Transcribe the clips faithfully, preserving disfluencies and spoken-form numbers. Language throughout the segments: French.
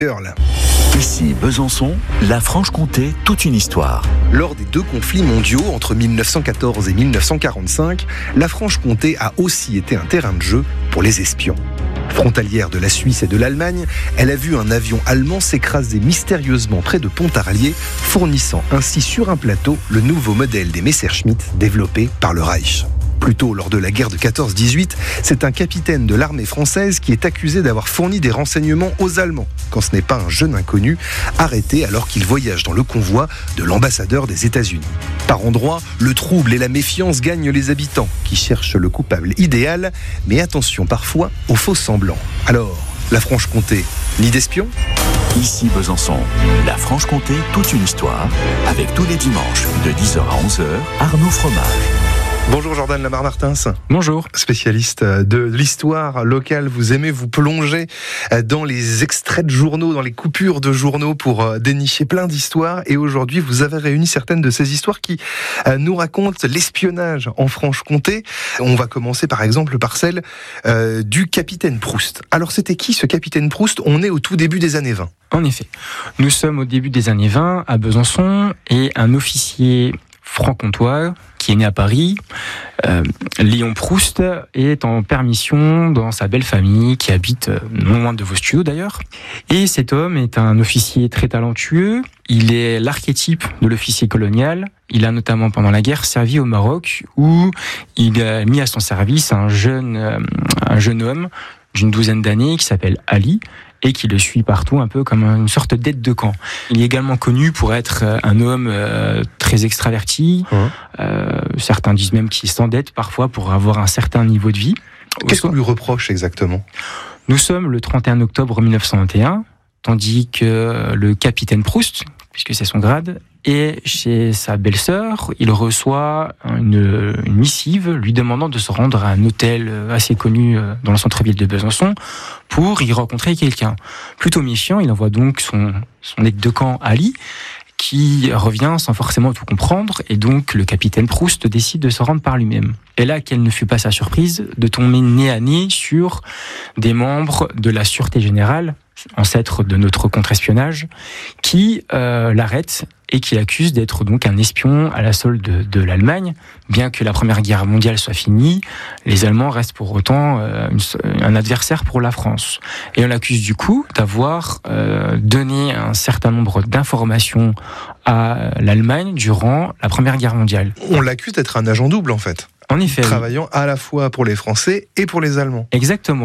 Girl. Ici Besançon, la Franche-Comté, toute une histoire. Lors des deux conflits mondiaux entre mille neuf cent quatorze et mille neuf cent quarante-cinq, la Franche-Comté a aussi été un terrain de jeu pour les espions. Frontalière de la Suisse et de l'Allemagne, elle a vu un avion allemand s'écraser mystérieusement près de Pontarlier, fournissant ainsi sur un plateau le nouveau modèle des Messerschmitt développé par le Reich. Plus tôt, lors de la guerre de quatorze dix-huit, c'est un capitaine de l'armée française qui est accusé d'avoir fourni des renseignements aux Allemands, quand ce n'est pas un jeune inconnu, arrêté alors qu'il voyage dans le convoi de l'ambassadeur des États-Unis. Par endroits, le trouble et la méfiance gagnent les habitants, qui cherchent le coupable idéal, mais attention parfois aux faux semblants. Alors, la Franche-Comté, nid d'espions ? Ici Besançon, la Franche-Comté, toute une histoire, avec tous les dimanches de dix heures à onze heures, Arnaud Fromage. Bonjour Jordan Lamar-Martins. Bonjour. Spécialiste de l'histoire locale, vous aimez vous plonger dans les extraits de journaux, dans les coupures de journaux pour dénicher plein d'histoires. Et aujourd'hui, vous avez réuni certaines de ces histoires qui nous racontent l'espionnage en Franche-Comté. On va commencer par exemple par celle euh, du capitaine Proust. Alors c'était qui ce capitaine Proust ? On est au tout début des années vingt. En effet, nous sommes au début des années vingt à Besançon et un officier franc-comtois qui est né à Paris, euh, Léon Proust, est en permission dans sa belle famille qui habite euh, non loin de vos studios d'ailleurs. Et cet homme est un officier très talentueux. Il est l'archétype de l'officier colonial. Il a notamment pendant la guerre servi au Maroc où il a mis à son service un jeune, euh, un jeune homme d'une douzaine d'années qui s'appelle Ali et qui le suit partout un peu comme une sorte d'aide de camp. Il est également connu pour être un homme euh, très extraverti. Mmh. Euh, certains disent même qu'il s'endette parfois pour avoir un certain niveau de vie. Qu'est-ce qu'on lui reproche exactement ? Nous sommes le trente et un octobre mille neuf cent vingt et un, tandis que le capitaine Proust, puisque c'est son grade, est chez sa belle-sœur. Il reçoit une, une missive lui demandant de se rendre à un hôtel assez connu dans le centre-ville de Besançon pour y rencontrer quelqu'un. Plutôt méfiant, il envoie donc son, son aide de camp Ali, qui revient sans forcément tout comprendre, et donc le capitaine Proust décide de se rendre par lui-même. Et là, quelle ne fut pas sa surprise de tomber nez à nez sur des membres de la Sûreté Générale, ancêtre de notre contre-espionnage, qui euh, l'arrêtent et qui l'accusent d'être donc un espion à la solde de, de l'Allemagne. Bien que la Première Guerre mondiale soit finie, les Allemands restent pour autant euh, une, un adversaire pour la France. Et on l'accuse du coup d'avoir euh, donné un certain nombre d'informations à l'Allemagne durant la Première Guerre mondiale. On l'accuse d'être un agent double en fait. En effet. Travaillant à la fois pour les Français et pour les Allemands. Exactement.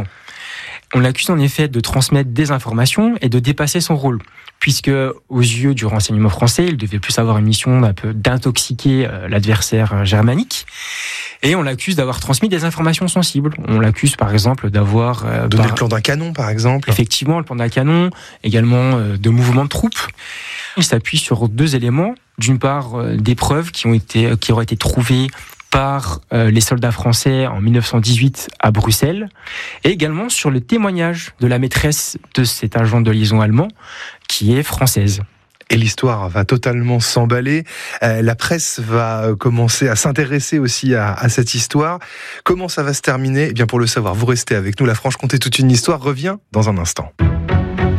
On l'accuse en effet de transmettre des informations et de dépasser son rôle, puisque aux yeux du renseignement français, il devait plus avoir une mission d'un peu d'intoxiquer l'adversaire germanique. Et on l'accuse d'avoir transmis des informations sensibles. On l'accuse par exemple d'avoir... Euh, Donné par... le plan d'un canon par exemple. Effectivement, le plan d'un canon, également euh, de mouvements de troupes. Il s'appuie sur deux éléments. D'une part, euh, des preuves qui ont été, qui auraient été trouvées par euh, les soldats français en mille neuf cent dix-huit à Bruxelles, et également sur le témoignage de la maîtresse de cet agent de liaison allemand, qui est française. Et l'histoire va totalement s'emballer. Euh, la presse va commencer à s'intéresser aussi à, à cette histoire. Comment ça va se terminer ? Eh bien, pour le savoir, vous restez avec nous. La Franche-Comté, toute une histoire revient dans un instant.